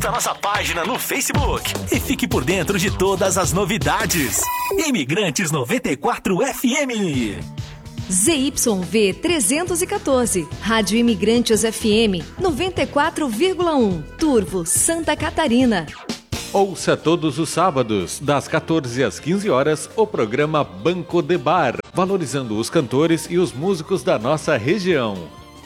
Curta nossa página no Facebook e fique por dentro de todas as novidades. Imigrantes 94 FM. ZYV 314, Rádio Imigrantes FM 94,1, Turvo, Santa Catarina. Ouça todos os sábados, das 14 às 15 horas, o programa Banco de Bar, valorizando os cantores e os músicos da nossa região.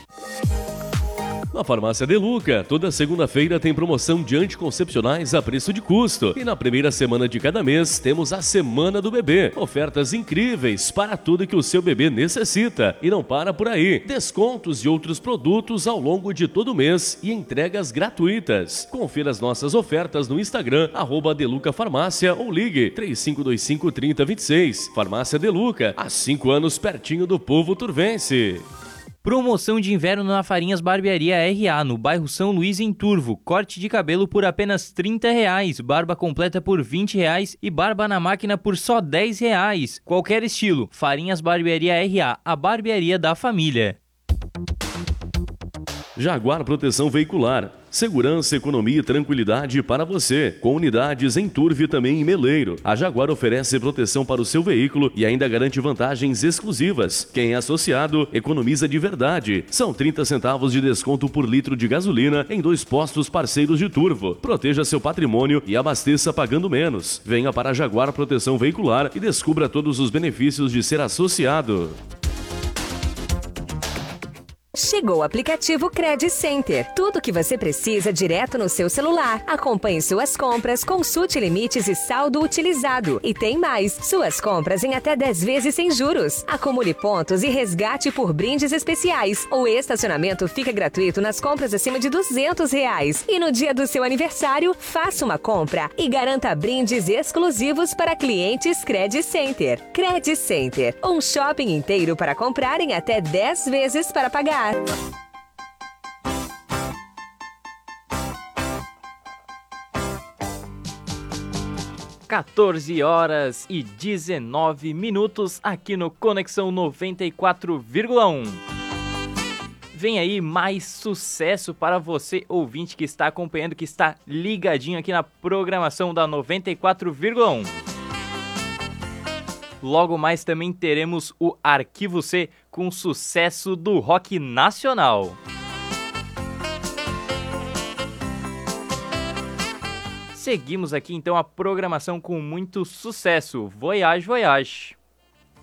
Na Farmácia Deluca, toda segunda-feira tem promoção de anticoncepcionais a preço de custo. E na primeira semana de cada mês, temos a Semana do Bebê. Ofertas incríveis para tudo que o seu bebê necessita. E não para por aí. Descontos e outros produtos ao longo de todo o mês e entregas gratuitas. Confira as nossas ofertas no Instagram, @Deluca Farmácia, ou ligue 3525-3026. Farmácia Deluca, há 5 anos pertinho do povo turvense. Promoção de inverno na Farinhas Barbearia RA, no bairro São Luís, em Turvo. Corte de cabelo por apenas R$30, barba completa por R$20 e barba na máquina por só R$10. Qualquer estilo. Farinhas Barbearia RA, a barbearia da família. Jaguar Proteção Veicular. Segurança, economia e tranquilidade para você. Com unidades em Turvo e também em Meleiro. A Jaguar oferece proteção para o seu veículo e ainda garante vantagens exclusivas. Quem é associado, economiza de verdade. São 30 centavos de desconto por litro de gasolina em 2 postos parceiros de Turvo. Proteja seu patrimônio e abasteça pagando menos. Venha para a Jaguar Proteção Veicular e descubra todos os benefícios de ser associado. Chegou o aplicativo Credit Center. Tudo o que você precisa direto no seu celular. Acompanhe suas compras, consulte limites e saldo utilizado. E tem mais, suas compras em até 10 vezes sem juros. Acumule pontos e resgate por brindes especiais. O estacionamento fica gratuito nas compras acima de R$200. E no dia do seu aniversário, faça uma compra e garanta brindes exclusivos para clientes Credit Center. Credit Center, um shopping inteiro para comprar em até 10 vezes para pagar. 14h19 aqui no Conexão 94,1. Vem aí mais sucesso para você, ouvinte que está acompanhando, que está ligadinho aqui na programação da 94,1. Logo mais também teremos o Arquivo C com sucesso do rock nacional. Seguimos aqui então a programação com muito sucesso. Voyage, voyage.